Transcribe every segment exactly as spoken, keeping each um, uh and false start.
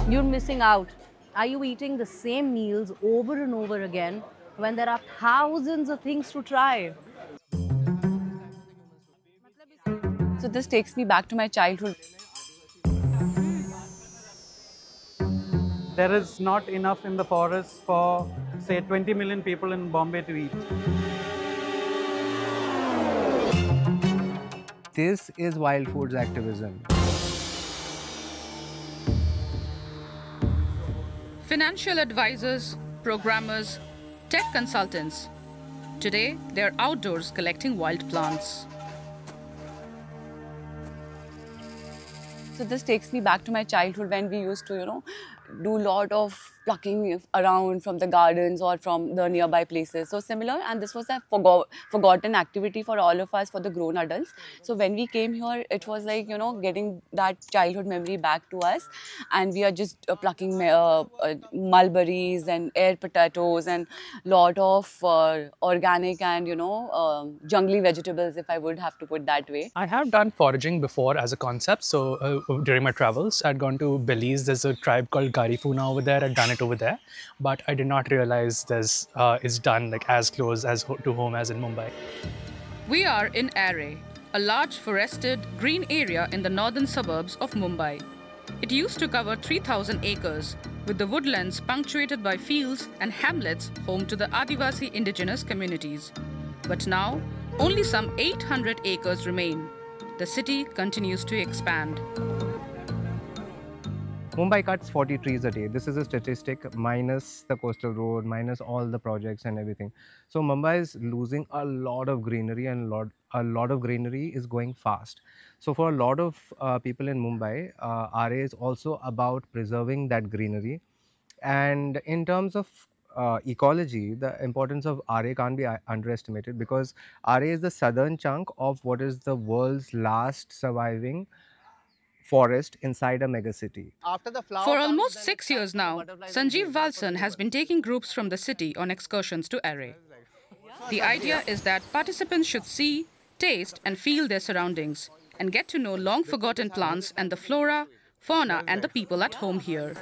You're missing out. Are you eating the same meals over and over again when there are thousands of things to try? So this takes me back to my childhood. There is not enough in the forest for, say, twenty million people in Bombay to eat. This is wild foods activism. Financial advisors, programmers, tech consultants. Today, they're outdoors collecting wild plants. So this takes me back to my childhood when we used to, you know, do a lot of plucking around from the gardens or from the nearby places. So similar, and this was a forgo forgotten activity for all of us, for the grown adults. So when we came here, it was like, you know, getting that childhood memory back to us. And we are just uh, plucking uh, uh, mulberries and air potatoes and lot of uh, organic and, you know, um, jungly vegetables, if I would have to put that way. I have done foraging before as a concept. So uh, during my travels, I'd gone to Belize. There's a tribe called Garifuna over there. I'd done it over there, but I did not realize this uh, is done like as close as ho to home as in Mumbai. We are in Arey, a large forested, green area in the northern suburbs of Mumbai. It used to cover three thousand acres, with the woodlands punctuated by fields and hamlets home to the Adivasi indigenous communities. But now, only some eight hundred acres remain. The city continues to expand. Mumbai cuts forty trees a day. This is a statistic minus the coastal road, minus all the projects and everything. So Mumbai is losing a lot of greenery, and lot, a lot of greenery is going fast. So for a lot of uh, people in Mumbai, uh, R A is also about preserving that greenery. And in terms of uh, ecology, the importance of R A can't be uh, underestimated, because R A is the southern chunk of what is the world's last surviving forest inside a megacity. For almost six years now, Sanjeev Valsan has been taking groups from the city on excursions to Arey. The idea is that participants should see, taste and feel their surroundings and get to know long-forgotten plants and the flora, fauna and the people at home here.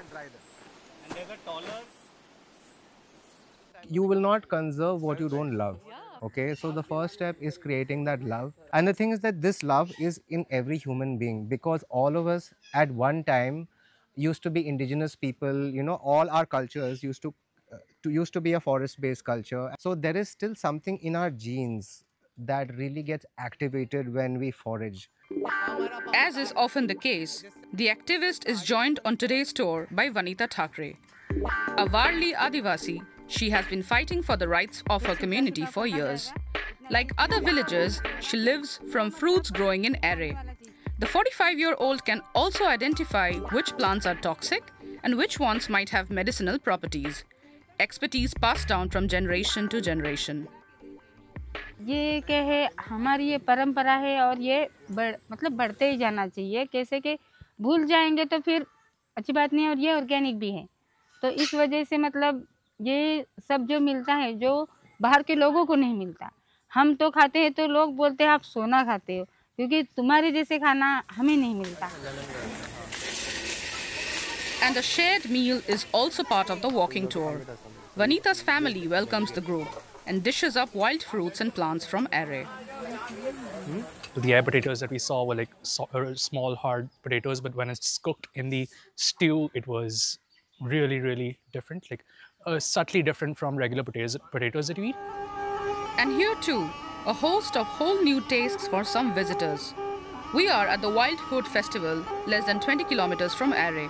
You will not conserve what you don't love. Okay, so the first step is creating that love. And the thing is that this love is in every human being, because all of us at one time used to be indigenous people. You know, all our cultures used to, uh, to used to be a forest-based culture. So there is still something in our genes that really gets activated when we forage. As is often the case, the activist is joined on today's tour by Vanita Thakre. A Varli Adivasi, she has been fighting for the rights of her community for years. Like other villagers, she lives from fruits growing in Arey. The forty-five-year-old can also identify which plants are toxic and which ones might have medicinal properties. Expertise passed down from generation to generation. ये क्या है, हमारी ये परंपरा है और ये बढ़ मतलब बढ़ते ही जाना चाहिए. कैसे कि भूल जाएंगे तो फिर अच्छी बात नहीं है, और ये ऑर्गेनिक भी है. तो इस वजह से मतलब ये सब जो मिलता है, जो बाहर के लोगों को नहीं मिलता. हम तो खाते हैं तो लोग बोलते हैं आप सोना खाते हो, क्योंकि तुम्हारे जैसे खाना हमें नहीं मिलता. And a shared meal is also part of the walking tour. Vanita's family welcomes the group and dishes up wild fruits and plants from Arey. The air potatoes that we saw were like so, uh, small, hard potatoes, but when it's cooked in the stew, it was really, really different, like uh, subtly different from regular potatoes, potatoes that you eat. And here too, a host of whole new tastes for some visitors. We are at the Wild Food Festival, less than twenty kilometers from Arey.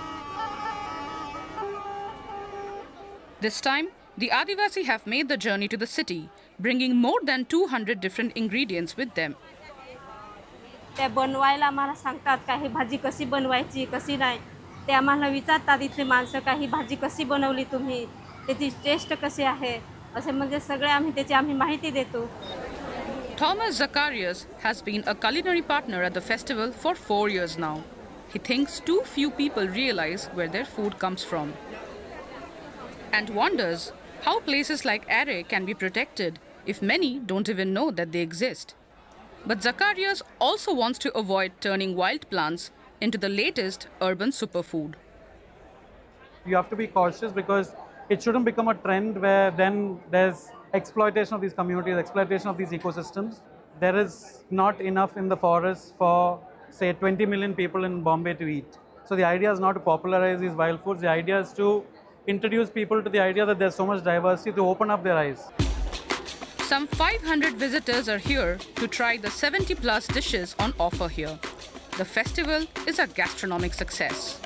This time, the Adivasi have made the journey to the city, bringing more than two hundred different ingredients with them. ते बनवायला आम्हाला सांगतात काही भाजी कशी बनवायची कशी नाही ते आम्हाला विचारतात इथले माणसं काही भाजी कशी बनवली तुम्ही त्याची टेस्ट कशी आहे असे म्हणजे सगळे आम्ही त्याची आम्ही माहिती देतो. Thomas Zacharias has been a culinary partner at the festival for four years now. He thinks too few people realize where their food comes from and wonders how places like Arey can be protected if many don't even know that they exist. But Zacharias also wants to avoid turning wild plants into the latest urban superfood. You have to be cautious because it shouldn't become a trend where then there's exploitation of these communities, exploitation of these ecosystems. There is not enough in the forest for, say, twenty million people in Bombay to eat. So the idea is not to popularize these wild foods. The idea is to introduce people to the idea that there's so much diversity, to open up their eyes. Some five hundred visitors are here to try the seventy plus dishes on offer here. The festival is a gastronomic success.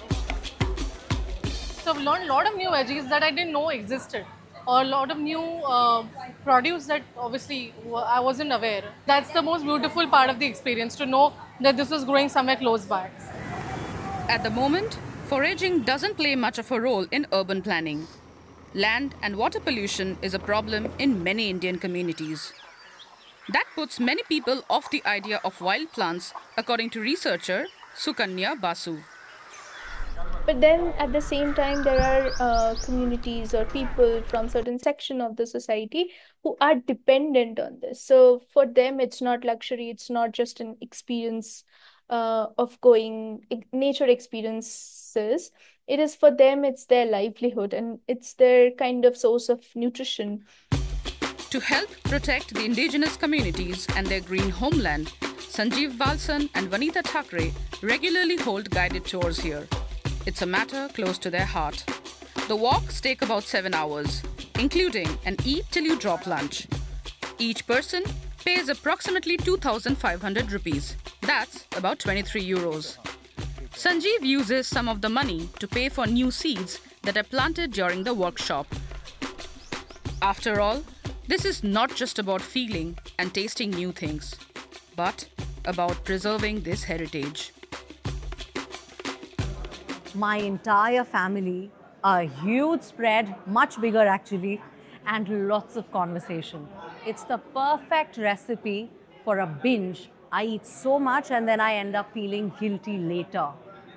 So I've learned a lot of new veggies that I didn't know existed, or a lot of new uh, produce that obviously I wasn't aware. That's the most beautiful part of the experience, to know that this was growing somewhere close by. At the moment, foraging doesn't play much of a role in urban planning. Land and water pollution is a problem in many Indian communities. That puts many people off the idea of wild plants, according to researcher Sukanya Basu. But then at the same time, there are uh, communities or people from certain section of the society who are dependent on this. So for them, it's not luxury. It's not just an experience uh, of going nature experiences. It is for them, it's their livelihood and it's their kind of source of nutrition. To help protect the indigenous communities and their green homeland, Sanjeev Valsan and Vanita Thakre regularly hold guided tours here. It's a matter close to their heart. The walks take about seven hours, including an eat till you drop lunch. Each person pays approximately two thousand five hundred rupees. That's about twenty-three euros. Sanjeev uses some of the money to pay for new seeds that are planted during the workshop. After all, this is not just about feeling and tasting new things, but about preserving this heritage. My entire family, a huge spread, much bigger actually, and lots of conversation. It's the perfect recipe for a binge. I eat so much and then I end up feeling guilty later.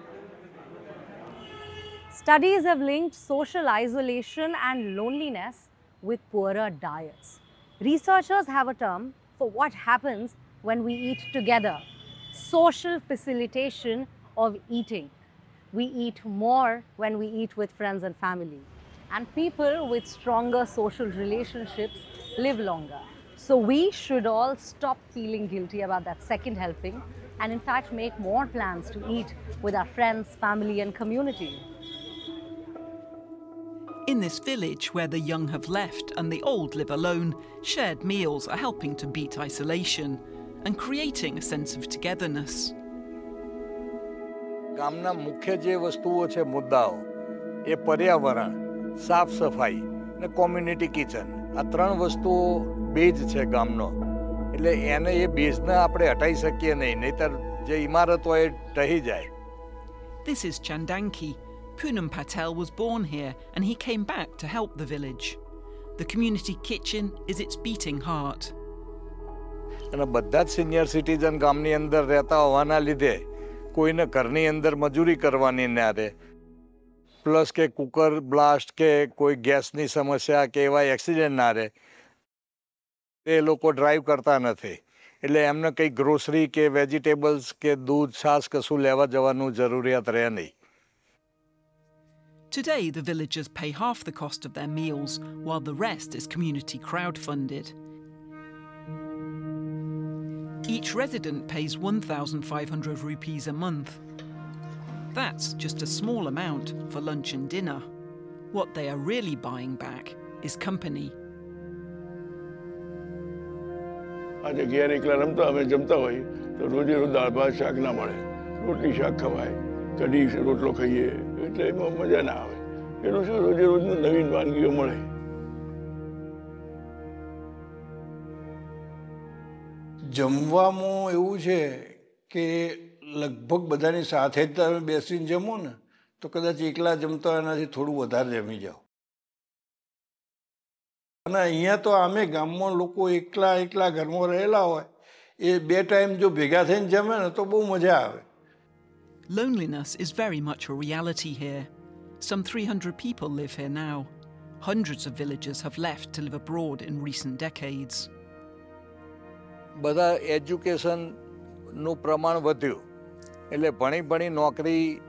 Studies have linked social isolation and loneliness with poorer diets. Researchers have a term for what happens when we eat together: social facilitation of eating. We eat more when we eat with friends and family. And people with stronger social relationships live longer. So we should all stop feeling guilty about that second helping and in fact make more plans to eat with our friends, family and community. In this village where the young have left and the old live alone, shared meals are helping to beat isolation and creating a sense of togetherness. ગામના મુખ્ય જે વસ્તુઓ છે મુદ્દાઓ એ પર્યાવરણ, સાફ સફાઈ અને કોમ્યુનિટી કિચન. આ ત્રણ વસ્તુઓ બેઝ છે ગામનો. એટલે એને એ બેઝને આપણે હટાઈ શકીએ નહીં, નહીંતર જે ઇમારત હોય ઢહી જાય. This is Chandanki. Poonam Patel was born here and he came back to help the village. The community kitchen is its beating heart. અને બધા જ સિનિયર સિટીઝન ગામની અંદર રહેતા હોવાના લીધે કોઈને ઘરની અંદર મજૂરી કરવાની ના રહે. પ્લસ કે કુકર બ્લાસ્ટ કે કોઈ ગેસની સમસ્યા કે એવા એક્સિડન્ટ ના રહે. એ લોકો ડ્રાઈવ કરતા નથી. એટલે એમને કંઈ ગ્રોસરી કે વેજીટેબલ્સ કે દૂધ છાશ કશું લેવા જવાનું જરૂરિયાત રહે નહીં. Today, the villagers pay half the cost of their meals, while the rest is community crowd-funded. Each resident pays one thousand five hundred rupees a month. That's just a small amount for lunch and dinner. What they are really buying back is company. આજે ઘેર એકલા રમતા અમે જમતા હોય તો રોજે રોજ દાળ ભાત શાક ના મળે, રોટલી શાક ખવાય, કઢી રોટલો ખાઈએ એટલે એમાં મજા ના આવે. એનું શું રોજે રોજનું નવીન વાનગીઓ મળે. જમવામાં એવું છે કે લગભગ બધાની સાથે જ તમે બેસીને જમો ને તો કદાચ એકલા જમતા એનાથી થોડું વધારે જમી જાઓ. અને અહીંયા તો આમે ગામમાં લોકો એકલા એકલા ઘરમાં રહેલા હોય એ બે ટાઈમ જો ભેગા થઈને જમે ને તો બહુ મજા આવે. Loneliness is very much a reality here. Some three hundred people live here now. Hundreds of villagers have left to live abroad in recent decades. બધા એજ્યુકેશનનું પ્રમાણ વધ્યું એટલે ભણી ભણી નોકરી